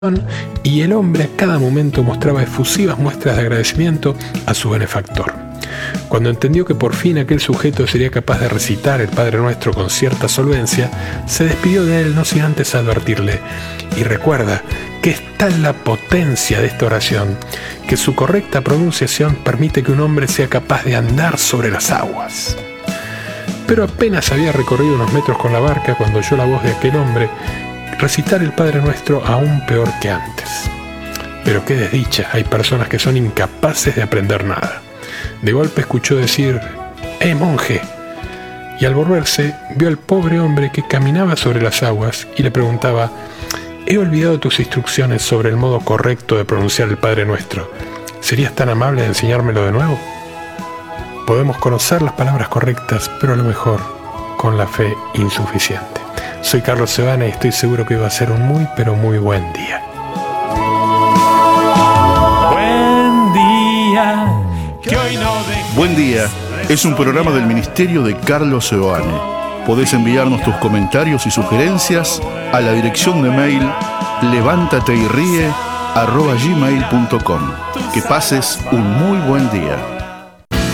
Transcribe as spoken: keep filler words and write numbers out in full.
y el hombre a cada momento mostraba efusivas muestras de agradecimiento a su benefactor. Cuando entendió que por fin aquel sujeto sería capaz de recitar el Padre Nuestro con cierta solvencia, se despidió de él no sin antes advertirle: y recuerda que es tal la potencia de esta oración que su correcta pronunciación permite que un hombre sea capaz de andar sobre las aguas. Pero apenas había recorrido unos metros con la barca cuando oyó la voz de aquel hombre recitar el Padre Nuestro aún peor que antes. Pero qué desdicha, hay personas que son incapaces de aprender nada. De golpe escuchó decir: ¡eh, monje! Y al volverse, vio al pobre hombre que caminaba sobre las aguas y le preguntaba: he olvidado tus instrucciones sobre el modo correcto de pronunciar el Padre Nuestro. ¿Serías tan amable de enseñármelo de nuevo? Podemos conocer las palabras correctas, pero a lo mejor con la fe insuficiente. Soy Carlos Seoane y estoy seguro que hoy va a ser un muy, pero muy buen día. Buen día, que hoy no dejes. Buen día es un programa del Ministerio de Carlos Seoane. Podés enviarnos tus comentarios y sugerencias a la dirección de mail levántate y ríe arroba gmail punto com. Que pases un muy buen día.